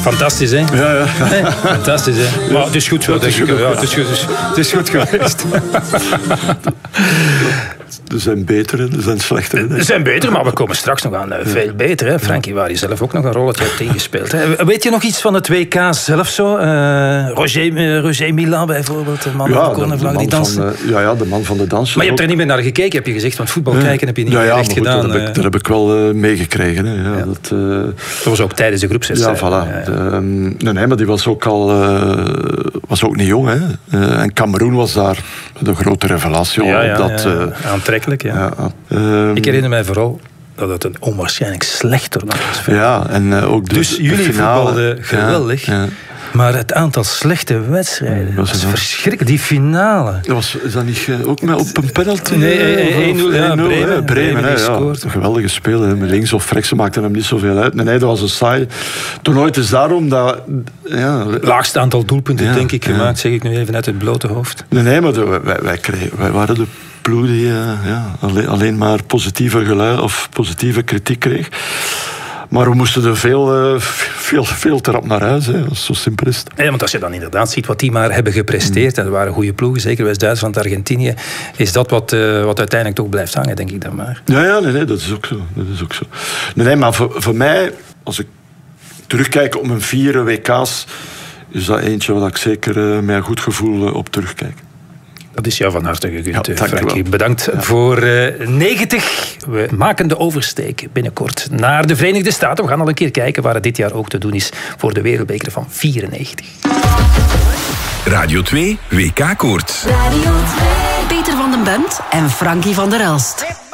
Fantastisch, hè? Ja. Nee, fantastisch, hè? Maar het is goed zo, denk ik. Ja, het is goed geweest. Er zijn betere, er zijn slechtere. Er zijn beter, maar we komen straks nog aan veel beter. Hè? Frankie, waar je zelf ook nog een rolletje hebt ingespeeld. Hè? Weet je nog iets van het WK zelf zo? Roger Mila bijvoorbeeld, de man van de cornervlag die danste. De man van de dans. Maar je hebt er niet meer naar gekeken, heb je gezegd? Want voetbal kijken heb je niet meer echt gedaan. Dat heb ik wel meegekregen. Hè. Ja, dat was ook tijdens de groepswedstrijd. Ja, voilà. Nee, maar die was ook al... was ook niet jong, hè. En Cameroen was daar de grote revelatie. Aantrekkelijk, ja. Ik herinner mij vooral dat het een onwaarschijnlijk slecht toernooi was. Ja, en ook dus jullie voetbalden geweldig. Ja. Maar het aantal slechte wedstrijden was verschrikkelijk. Die finale. Is dat niet ook met op een penalty? Nee, 1-0. Bremen gescoord. Een geweldige speler. Met links of rechts maakte hem niet zoveel uit. Nee, dat was een saai toernooi. Het is daarom dat... Laagste aantal doelpunten, denk ik, gemaakt. Zeg ik nu even uit het blote hoofd. Nee, maar wij waren de ploeg die alleen maar positieve geluiden of positieve kritiek kreeg. Maar we moesten er veel te rap naar huis. Hè. Zo simpel is het. Ja, want als je dan inderdaad ziet wat die maar hebben gepresteerd, en er waren goede ploegen, zeker West-Duitsland, Argentinië, is dat wat uiteindelijk toch blijft hangen, denk ik dan maar. Ja, nee, dat is ook zo. Nee, maar voor mij, als ik terugkijk op mijn 4 WK's, is dat eentje waar ik zeker met een goed gevoel op terugkijk. Dat is jou van harte gegund, Frankie. Bedankt voor 90. We maken de oversteek binnenkort naar de Verenigde Staten. We gaan al een keer kijken waar het dit jaar ook te doen is voor de Wereldbeker van 94. Radio 2 WK Koorts. Radio 2. Peter van den Bent en Frankie van der Elst.